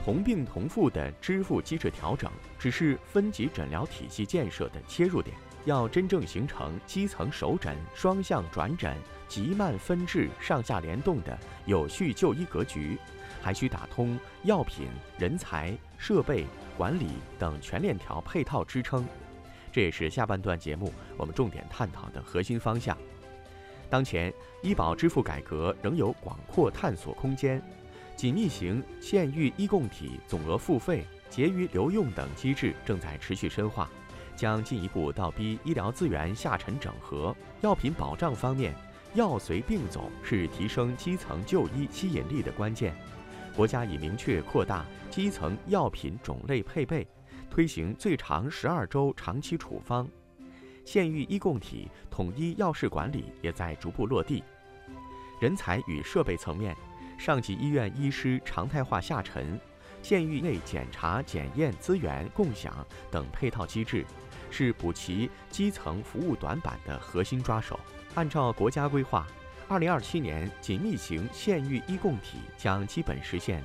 同病同付的支付机制调整只是分级诊疗体系建设的切入点，要真正形成基层首诊、双向转诊、急慢分治、上下联动的有序就医格局，还需打通药品、人才、设备、管理等全链条配套支撑。这也是下半段节目我们重点探讨的核心方向。当前，医保支付改革仍有广阔探索空间，紧密型县域医共体总额付费、结余留用等机制正在持续深化，将进一步倒逼医疗资源下沉整合。药品保障方面，药随病走是提升基层就医吸引力的关键。国家已明确扩大基层药品种类配备，推行最长12周长期处方。县域医共体统一药事管理也在逐步落地。人才与设备层面，上级医院医师常态化下沉，县域内检查检验资源共享等配套机制，是补齐基层服务短板的核心抓手。按照国家规划，2027年紧密型县域医共体将基本实现